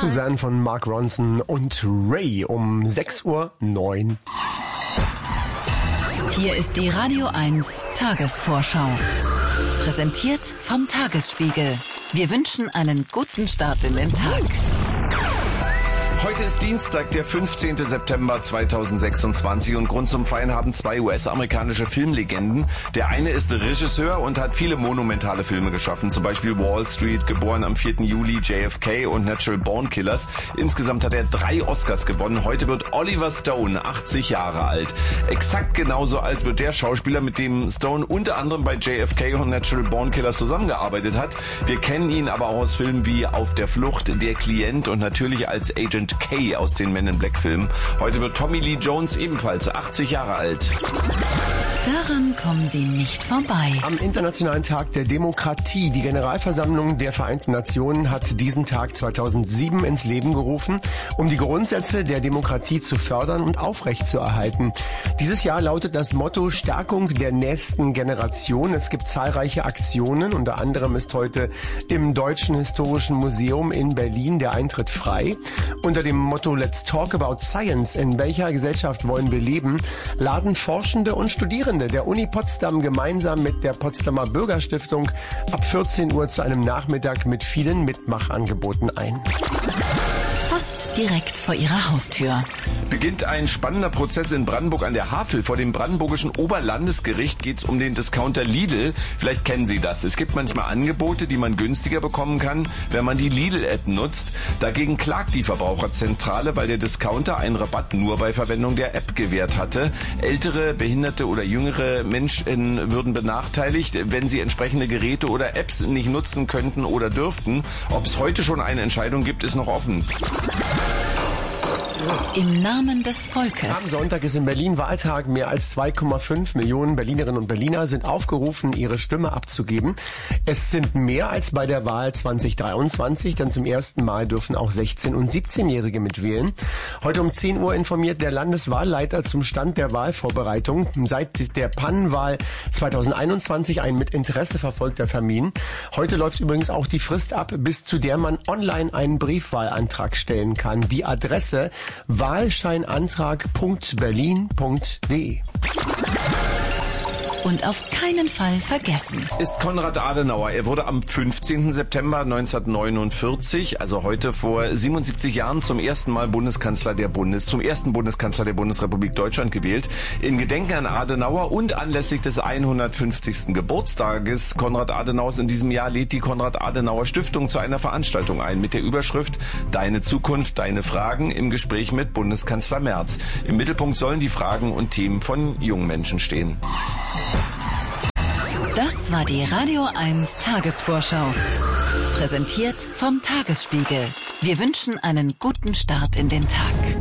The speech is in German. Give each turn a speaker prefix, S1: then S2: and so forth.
S1: Suzanne von Mark Ronson und Ray um 6:09 Uhr.
S2: Hier ist die Radio 1 Tagesvorschau. Präsentiert vom Tagesspiegel. Wir wünschen einen guten Start in den Tag.
S3: Heute ist Dienstag, der 15. September 2026 und Grund zum Feiern haben zwei US-amerikanische Filmlegenden. Der eine ist Regisseur und hat viele monumentale Filme geschaffen, zum Beispiel Wall Street, geboren am 4. Juli, JFK und Natural Born Killers. Insgesamt hat er 3 Oscars gewonnen. Heute wird Oliver Stone 80 Jahre alt. Exakt genauso alt wird der Schauspieler, mit dem Stone unter anderem bei JFK und Natural Born Killers zusammengearbeitet hat. Wir kennen ihn aber auch aus Filmen wie Auf der Flucht, Der Klient und natürlich als Agent K aus den Men in Black Filmen. Heute wird Tommy Lee Jones ebenfalls 80 Jahre alt.
S2: Daran kommen Sie nicht vorbei.
S1: Am Internationalen Tag der Demokratie. Die Generalversammlung der Vereinten Nationen hat diesen Tag 2007 ins Leben gerufen, um die Grundsätze der Demokratie zu fördern und aufrechtzuerhalten. Dieses Jahr lautet das Motto Stärkung der nächsten Generation. Es gibt zahlreiche Aktionen. Unter anderem ist heute im Deutschen Historischen Museum in Berlin der Eintritt frei. Unter dem Motto Let's Talk About Science, in welcher Gesellschaft wollen wir leben, laden Forschende und Studierende der Uni Potsdam gemeinsam mit der Potsdamer Bürgerstiftung ab 14 Uhr zu einem Nachmittag mit vielen Mitmachangeboten ein.
S2: Fast direkt vor Ihrer Haustür.
S3: Beginnt ein spannender Prozess in Brandenburg an der Havel. Vor dem brandenburgischen Oberlandesgericht geht es um den Discounter Lidl. Vielleicht kennen Sie das. Es gibt manchmal Angebote, die man günstiger bekommen kann, wenn man die Lidl-App nutzt. Dagegen klagt die Verbraucherzentrale, weil der Discounter einen Rabatt nur bei Verwendung der App gewährt hatte. Ältere, behinderte oder jüngere Menschen würden benachteiligt, wenn sie entsprechende Geräte oder Apps nicht nutzen könnten oder dürften. Ob es heute schon eine Entscheidung gibt, ist noch offen.
S2: Im Namen des Volkes.
S1: Am Sonntag ist in Berlin Wahltag. Mehr als 2,5 Millionen Berlinerinnen und Berliner sind aufgerufen, ihre Stimme abzugeben. Es sind mehr als bei der Wahl 2023, denn zum ersten Mal dürfen auch 16- und 17-Jährige mitwählen. Heute um 10 Uhr informiert der Landeswahlleiter zum Stand der Wahlvorbereitung. Seit der Pannenwahl 2021 ein mit Interesse verfolgter Termin. Heute läuft übrigens auch die Frist ab, bis zu der man online einen Briefwahlantrag stellen kann. Die Adresse wahlscheinantrag.berlin.de.
S2: Und auf keinen Fall vergessen.
S3: Ist Konrad Adenauer. Er wurde am 15. September 1949, also heute vor 77 Jahren, zum ersten Bundeskanzler der Bundesrepublik Deutschland gewählt. In Gedenken an Adenauer und anlässlich des 150. Geburtstages Konrad Adenauers in diesem Jahr lädt die Konrad Adenauer Stiftung zu einer Veranstaltung ein mit der Überschrift Deine Zukunft, deine Fragen im Gespräch mit Bundeskanzler Merz. Im Mittelpunkt sollen die Fragen und Themen von jungen Menschen stehen.
S2: Das war die Radio 1 Tagesvorschau. Präsentiert vom Tagesspiegel. Wir wünschen einen guten Start in den Tag.